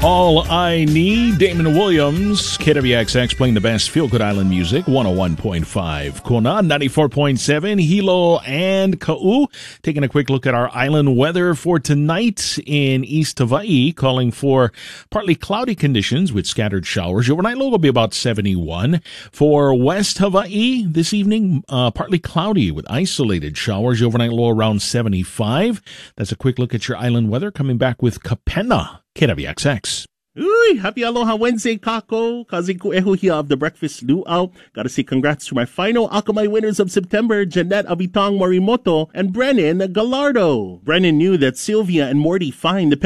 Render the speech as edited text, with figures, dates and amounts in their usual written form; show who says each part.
Speaker 1: All I Need, Damon Williams, KWXX playing the best feel-good island music, 101.5 Kona, 94.7 Hilo and Ka'u. Taking a quick look at our island weather for tonight in East Hawaii, calling for partly cloudy conditions with scattered showers. Your overnight low will be about 71. For West Hawaii, this evening, partly cloudy with isolated showers. Your overnight low around 75. That's a quick look at your island weather. Coming back with Kapena. KWXX.
Speaker 2: Uy, happy Aloha Wednesday, Kako. Kaziku Ehu here of the Breakfast Luau. Gotta say congrats to my final Akamai winners of September, Jeanette Abitang Morimoto and Brennan Gallardo. Brennan knew that Sylvia and Morty find the